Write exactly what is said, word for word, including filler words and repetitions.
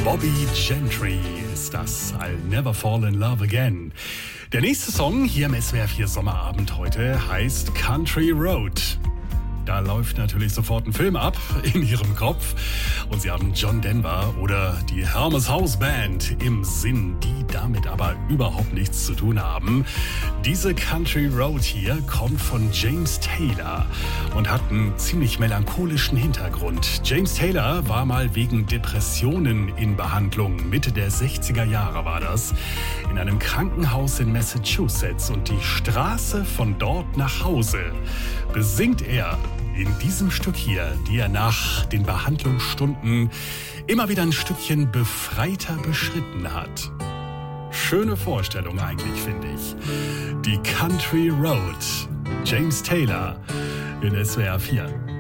Bobby Gentry ist das. I'll never fall in love again. Der nächste Song hier im S W R vier Sommerabend heute heißt Country Road. Da läuft natürlich sofort ein Film ab in Ihrem Kopf. Und Sie haben John Denver oder die Hermes House Band im Sinn, die damit aber überhaupt nichts zu tun haben. Diese Country Road hier kommt von James Taylor und hat einen ziemlich melancholischen Hintergrund. James Taylor war mal wegen Depressionen in Behandlung. Mitte der sechziger Jahre war das. In einem Krankenhaus in Massachusetts. Und die Straße von dort nach Hause besingt er in diesem Stück hier, die er nach den Behandlungsstunden immer wieder ein Stückchen befreiter beschritten hat. Schöne Vorstellung eigentlich, finde ich. Die Country Road. James Taylor in S W R vier.